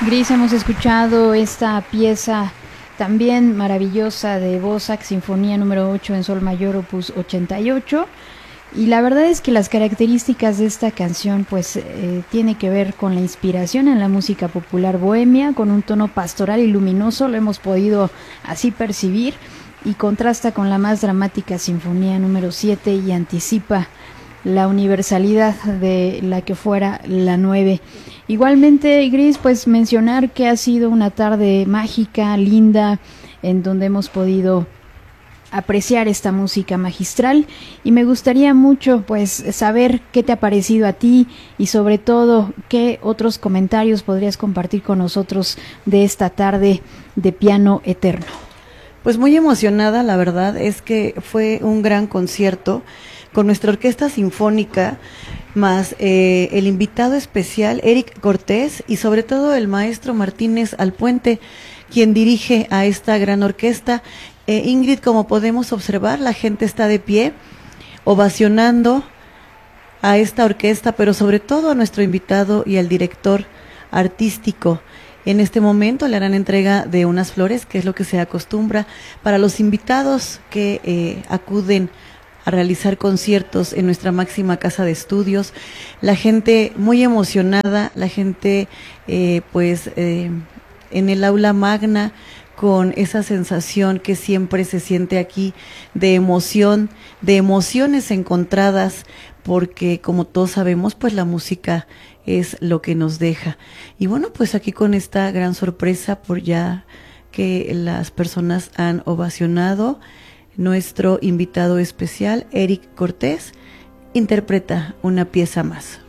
Gris, hemos escuchado esta pieza también maravillosa de Dvořák, Sinfonía número 8 en Sol Mayor, opus 88. Y la verdad es que las características de esta canción pues tiene que ver con la inspiración en la música popular bohemia, con un tono pastoral y luminoso, lo hemos podido así percibir, y contrasta con la más dramática Sinfonía número 7 y anticipa la universalidad de la que fuera la 9. Igualmente, Gris, pues mencionar que ha sido una tarde mágica, linda, en donde hemos podido apreciar esta música magistral, y me gustaría mucho pues saber qué te ha parecido a ti y sobre todo qué otros comentarios podrías compartir con nosotros de esta tarde de Piano Eterno. Pues muy emocionada, la verdad es que fue un gran concierto con nuestra orquesta sinfónica, más el invitado especial Eric Cortés y sobre todo el maestro Martínez Alpuente, quien dirige a esta gran orquesta. Ingrid, como podemos observar, la gente está de pie, ovacionando a esta orquesta, pero sobre todo a nuestro invitado y al director artístico. En este momento le harán entrega de unas flores, que es lo que se acostumbra para los invitados que acuden a realizar conciertos en nuestra máxima casa de estudios. La gente muy emocionada, la gente en el aula magna, con esa sensación que siempre se siente aquí de emoción, de emociones encontradas, porque como todos sabemos, pues la música es lo que nos deja. Y bueno, pues aquí con esta gran sorpresa, por ya que las personas han ovacionado, nuestro invitado especial, Eric Cortés, interpreta una pieza más.